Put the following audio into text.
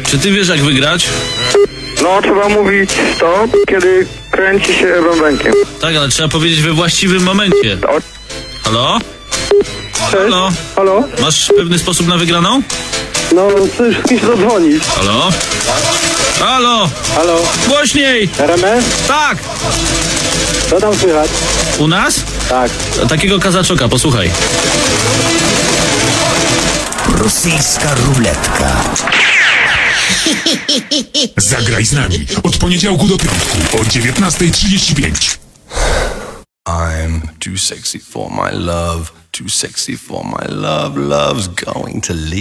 Czy ty wiesz, jak wygrać? No, trzeba mówić stop, kiedy kręci się bębenkiem. Tak, ale trzeba powiedzieć we właściwym momencie. Halo? Cześć. Halo? Halo? Masz pewny sposób na wygraną? No, chcesz z kimś zadzwonić. Halo? Halo? Halo? Głośniej! RMS? Tak! Co tam słychać? U nas? Tak. Takiego kazaczoka, posłuchaj. Rosyjska ruletka. Zagraj z nami od poniedziałku do piątku o 19:35. I'm too sexy for my love, too sexy for my love, love's going to leave.